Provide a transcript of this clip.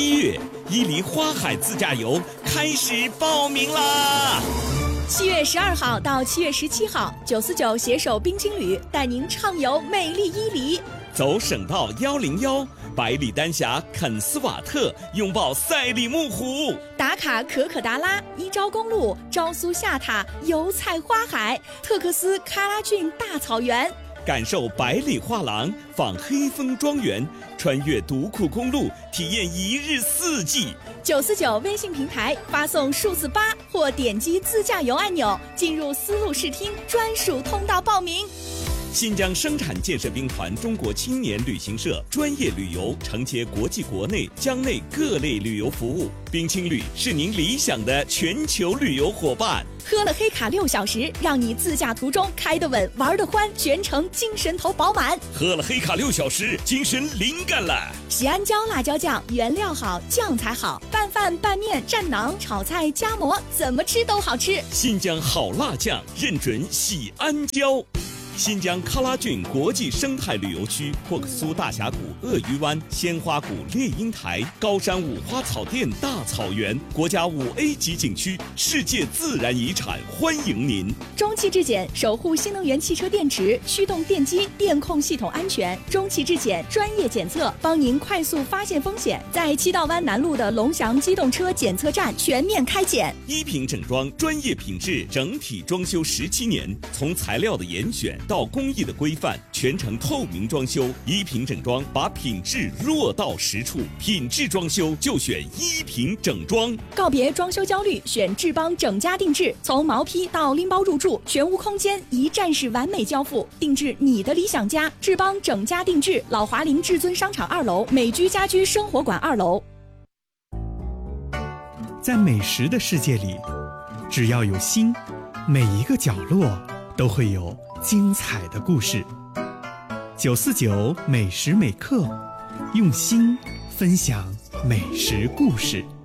1月，伊犁花海自驾游开始报名啦 ！7月12号到7月17号，949携手冰青旅带您畅游美丽伊犁， 走省道101，百里丹霞肯斯瓦特，拥抱赛里木湖， 打卡可可达拉、伊昭公路、昭苏下塔、油菜花海、特克斯喀拉峻大草原， 感受百里画廊，访黑风庄园，穿越独库公路，体验1日4季。 949微信平台发送数字8或点击自驾游按钮，进入丝路视听专属通道报名。 新疆生产建设兵团中国青年旅行社专业旅游承接国际国内疆内各类旅游服务，冰青旅是您理想的全球旅游伙伴。 喝了黑卡6小时，让你自驾途中开得稳，玩得欢，全程精神头饱满。 喝了黑卡6小时，精神灵感了。 喜安椒辣椒酱，原料好，酱才好，拌饭、拌面、蘸馕、炒菜、夹馍，怎么吃都好吃。 新疆好辣酱，认准喜安椒。新疆喀拉峻国际生态旅游区，霍克苏大峡谷、鳄鱼湾、鲜花谷、猎鹰台、高山五花草甸大草原，国家5A 级景区，世界自然遗产，欢迎您。 中汽质检守护新能源汽车电池、驱动电机、电控系统安全。中汽质检专业检测，帮您快速发现风险。在七道湾南路的龙翔机动车检测站全面开检。 一品整装专业品质，整体装修17年，从材料的严选到工艺的规范，全程透明装修。一品整装把品质落到实处，品质装修就选一品整装。 告别装修焦虑，选智邦整家定制，从毛坯到拎包入住，全屋空间一站式完美交付，定制你的理想家。智邦整家定制，老华林至尊商场2楼，美居家居生活馆2楼。 在美食的世界里，只要有心，每一个角落都会有精彩的故事。949美食美客，用心分享美食故事。